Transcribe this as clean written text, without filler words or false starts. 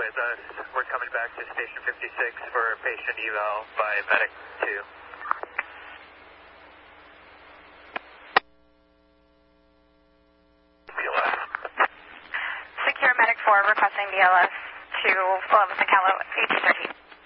with us. We're coming back to Station 56 for patient eval by Medic 2. BLS. Secure Medic 4 requesting BLS to Columbus and Calo 1813.